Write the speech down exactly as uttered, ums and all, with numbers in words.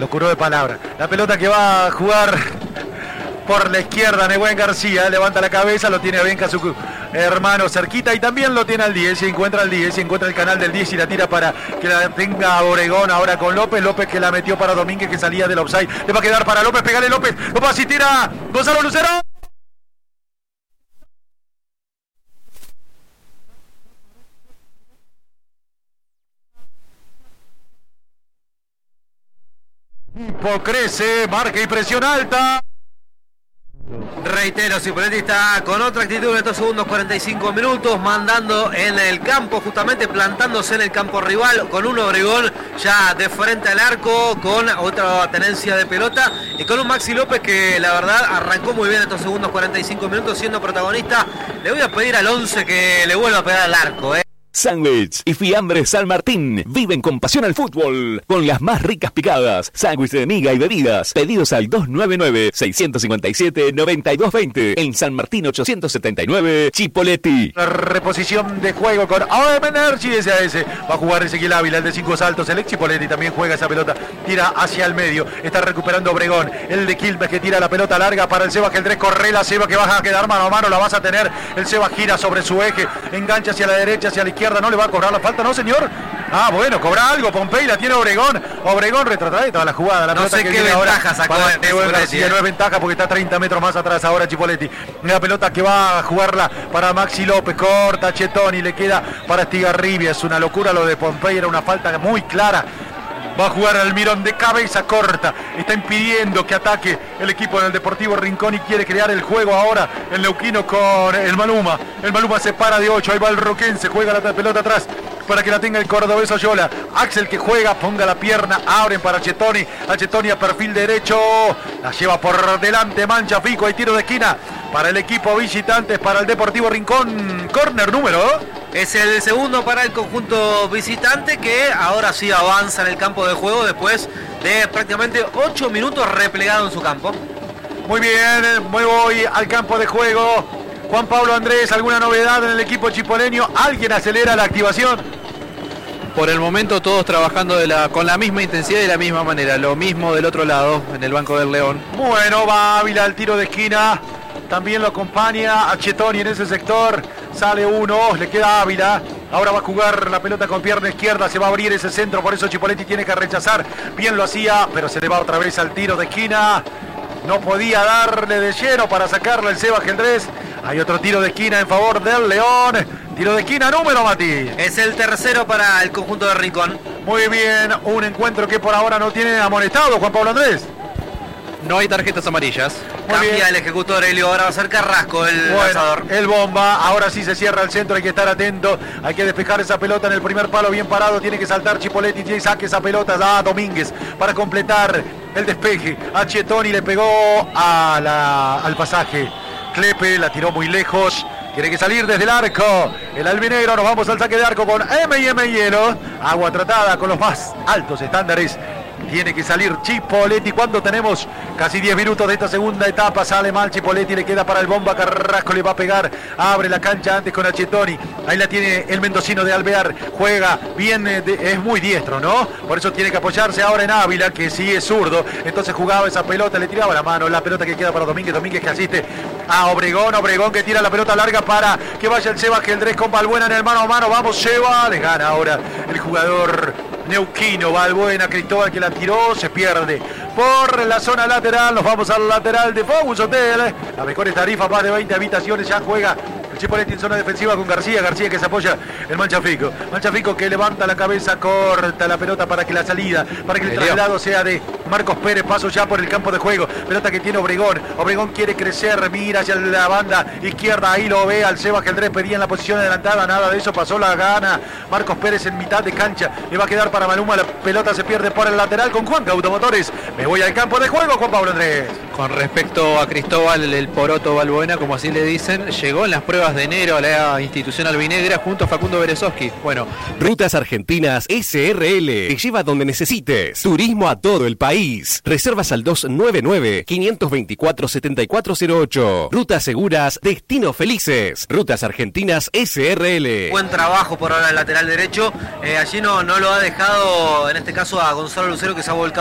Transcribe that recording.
Lo curó de palabra. La pelota que va a jugar por la izquierda, Nehuen García, levanta la cabeza, lo tiene Benja su hermano cerquita y también lo tiene al diez, y encuentra al diez, y encuentra el canal del diez y la tira para que la tenga Obregón ahora con López, López que la metió para Domínguez que salía del offside, le va a quedar para López, pegale López, López así tira, Gonzalo Lucero. Crece, marca y presión alta. Reitero, Cipoletti está con otra actitud en estos segundos cuarenta y cinco minutos, mandando en el campo, justamente plantándose en el campo rival, con un Obregón ya de frente al arco, con otra tenencia de pelota y con un Maxi López que la verdad arrancó muy bien estos segundos cuarenta y cinco minutos siendo protagonista. Le voy a pedir al once que le vuelva a pegar al arco, eh. Sándwich y fiambres San Martín viven con pasión al fútbol con las más ricas picadas, sándwich de miga y bebidas. Pedidos al dos nueve nueve, seis cinco siete, nueve dos dos cero en San Martín ochocientos setenta y nueve, Chipoletti. La reposición de juego con A M Energy S A S. Va a jugar Ezequiel Ávila, el de cinco saltos. El ex Chipoletti también juega esa pelota. Tira hacia el medio. Está recuperando Obregón. El de Quilmes que tira la pelota larga para el Seba Geldrés. Corre la Seba que va a quedar mano a mano. La vas a tener. El Seba gira sobre su eje. Engancha hacia la derecha, hacia la izquierda. No le va a cobrar la falta, ¿no, señor? Ah, bueno, cobra algo. Pompey la tiene Obregón. Obregón retrotrae toda la jugada. La no sé qué ventaja sacó. Para Nehuen García, no es ventaja porque está treinta metros más atrás ahora Chipoletti. La pelota que va a jugarla para Maxi López. Corta Chetón y le queda para Estigarribia. Es una locura lo de Pompey. Era una falta muy clara. Va a jugar Almirón de cabeza corta. Está impidiendo que ataque el equipo del Deportivo Rincón y quiere crear el juego ahora el Neuquino con el Maluma. El Maluma se para de ocho. Ahí va el Roquense. Juega la pelota atrás para que la tenga el cordobés Oyola. Axel que juega, ponga la pierna. Abren para Chetoni. A Chetoni a perfil derecho. La lleva por delante Mancha Fico. Hay tiro de esquina para el equipo visitante, para el Deportivo Rincón. Corner número. Es el segundo para el conjunto visitante que ahora sí avanza en el campo de juego después de prácticamente ocho minutos replegado en su campo. Muy bien, me voy al campo de juego. Juan Pablo Andrés, ¿alguna novedad en el equipo chipoleño? ¿Alguien acelera la activación? Por el momento todos trabajando de la, con la misma intensidad y de la misma manera. Lo mismo del otro lado, en el banco del León. Bueno, va Ávila al tiro de esquina. También lo acompaña a Chetoni en ese sector. Sale uno, le queda Ávila. Ahora va a jugar la pelota con pierna izquierda. Se va a abrir ese centro, por eso Chipoletti tiene que rechazar. Bien lo hacía, pero se le va otra vez al tiro de esquina. No podía darle de lleno para sacarle el Seba Geldrés. Hay otro tiro de esquina en favor del León. Tiro de esquina número, Mati. Es el tercero para el conjunto de Rincón. Muy bien, un encuentro que por ahora no tiene amonestado, Juan Pablo Andrés. No hay tarjetas amarillas. Muy Cambia bien. El ejecutor Helio, ahora va a ser Carrasco el bueno, lanzador. El bomba, ahora sí se cierra el centro, hay que estar atento, hay que despejar esa pelota en el primer palo, bien parado, tiene que saltar Chipoletti y saque esa pelota a Domínguez para completar el despeje. A Chetoni le pegó a la, al pasaje. Clepe la tiró muy lejos. Tiene que salir desde el arco. El albinegro, nos vamos al saque de arco con M y M Hielo. Agua tratada con los más altos estándares. Tiene que salir Chipoletti cuando tenemos casi diez minutos de esta segunda etapa. Sale mal Chipoletti, le queda para el bomba. Carrasco le va a pegar. Abre la cancha antes con Achetoni. Ahí la tiene el mendocino de Alvear. Juega bien, es muy diestro, ¿no? Por eso tiene que apoyarse ahora en Ávila, que sí es zurdo. Entonces jugaba esa pelota, le tiraba la mano. La pelota que queda para Domínguez. Domínguez que asiste a Obregón. Obregón que tira la pelota larga para que vaya el Seba Geldrés con Balbuena en el mano a mano. Vamos, Seba. Le gana ahora el jugador neuquino. Balbuena, Cristóbal que la tiró, se pierde por la zona lateral. Nos vamos al lateral de Focus Hotel. Las mejores tarifas, más de veinte habitaciones. Ya juega el Chipoletti en zona defensiva con García. García que se apoya en Manchafico. Manchafico que levanta la cabeza, corta la pelota para que la salida, para que el traslado sea de Marcos Pérez. Paso ya por el campo de juego. Pelota que tiene Obregón. Obregón quiere crecer, mira hacia la banda izquierda. Ahí lo ve al Seba Geldrés. Pedía en la posición adelantada. Nada de eso, pasó la gana Marcos Pérez en mitad de cancha. Le va a quedar para Maluma. La pelota se pierde por el lateral con Juanca Automotores. Me voy al campo de juego, Juan Pablo Andrés. Con respecto a Cristóbal, el Poroto Balbuena, como así le dicen, llegó en las pruebas de enero a la institución albinegra junto a Facundo Berezovsky. Bueno, Rutas Argentinas S R L te lleva donde necesites. Turismo a todo el país. Reservas al dos nueve nueve, cinco dos cuatro, siete cuatro cero ocho. Rutas seguras, destinos felices. Rutas Argentinas S R L. Buen trabajo por ahora el lateral derecho. Eh, allí no, no lo ha dejado, en este caso, a Gonzalo Lucero, que se ha volcado